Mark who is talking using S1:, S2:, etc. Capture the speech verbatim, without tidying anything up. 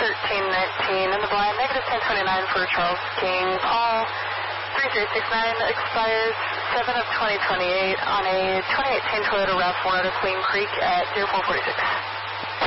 S1: thirteen nineteen. In the blind, negative ten twenty-nine for Charles King. Paul three three six nine expires seven of twenty twenty-eight on a twenty eighteen Toyota RAV four out of Queen Creek at zero four forty-six.